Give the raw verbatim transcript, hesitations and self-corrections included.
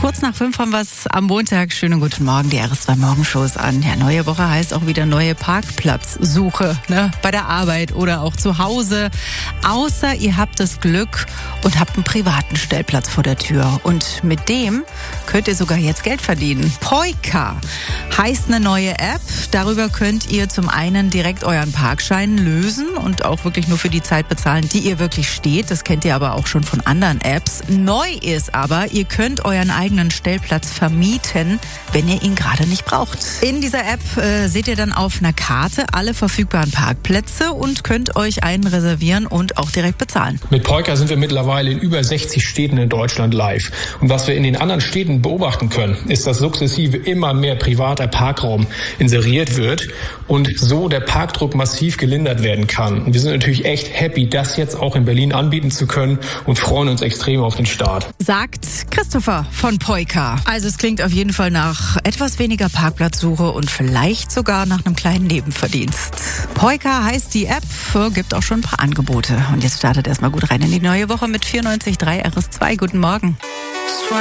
Kurz nach fünf haben wir es am Montag. Schönen guten Morgen, die R S zwei Morgenshows an. Ja, neue Woche heißt auch wieder neue Parkplatzsuche, ne? Bei der Arbeit oder auch zu Hause. Außer ihr habt das Glück und habt einen privaten Stellplatz vor der Tür. Und mit dem könnt ihr sogar jetzt Geld verdienen. Poika heißt eine neue App. Darüber könnt ihr zum einen direkt euren Parkschein lösen und auch wirklich nur für die Zeit bezahlen, die ihr wirklich steht. Das kennt ihr aber auch schon von anderen Apps. Neu ist aber, ihr könnt euren eigenen Stellplatz vermieten, wenn ihr ihn gerade nicht braucht. In dieser App äh, seht ihr dann auf einer Karte alle verfügbaren Parkplätze und könnt euch einen reservieren und auch direkt bezahlen. Mit Poika sind wir mittlerweile in über sechzig Städten in Deutschland live. Und was wir in den anderen Städten beobachten können, ist, dass sukzessive immer mehr privater Parkraum inseriert wird und so der Parkdruck massiv gelindert werden kann. Und wir sind natürlich echt happy, das jetzt auch in Berlin anbieten zu können und freuen uns extrem auf den Start. Sagt Christopher von Poika. Also es klingt auf jeden Fall nach etwas weniger Parkplatzsuche und vielleicht sogar nach einem kleinen Nebenverdienst. Poika heißt die App, gibt auch schon ein paar Angebote. Und jetzt startet erstmal gut rein in die neue Woche mit vierundneunzig Komma drei R S zwei. Guten Morgen.